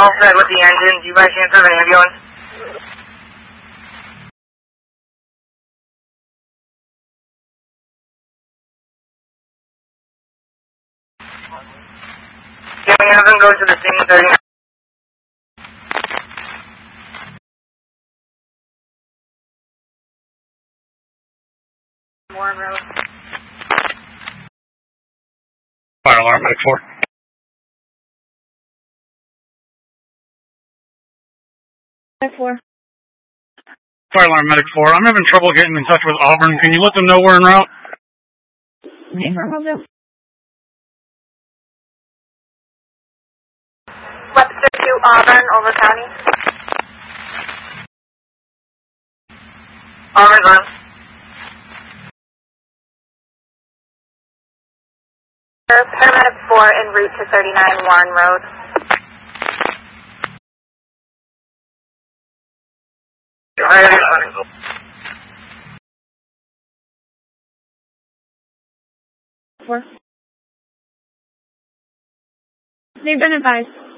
all set with the engine. Do you by chance have an ambulance? Can we have them go to the scene 39? Warren Road. Fire alarm, medic 4. Medic 4. Fire alarm, medic 4. I'm having trouble getting in touch with Auburn. Can you let them know we're en route? Webster 2, Auburn, over County. Auburn's on. Paramedic 4 en route to 39 Warren Road. They've been advised.